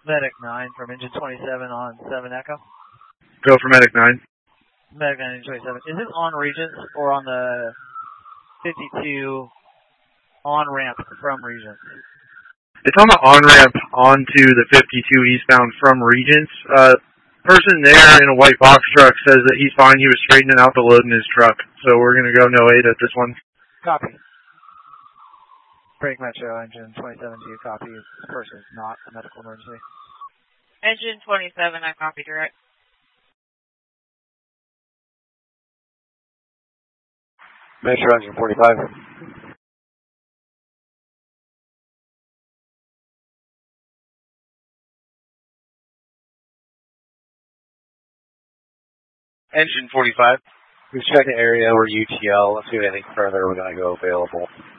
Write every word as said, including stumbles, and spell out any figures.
Medic nine from engine twenty-seven on seven Echo. Go for Medic nine. Medic nine, engine twenty-seven. Is this on Regents or on the fifty-two on-ramp from Regents? It's on the on-ramp onto the fifty-two eastbound from Regents. Uh, person there in a white box truck says that he's fine. He was straightening out the load in his truck. So we're going to go no eight at this one. Copy. Break Metro, engine twenty-seven to you, copy. This person is not a medical emergency. Engine twenty-seven, I copy direct. Metro, engine forty-five. Engine forty-five. We've checked the area. We're U T L. Let's see if anything further we're going to go available.